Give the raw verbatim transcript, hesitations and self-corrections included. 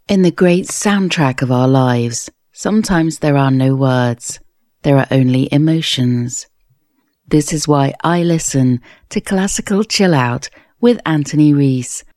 In the great soundtrack of our lives, sometimes there are no words, there are only emotions. This is why I listen to Classical Chill Out with Anthony Rees,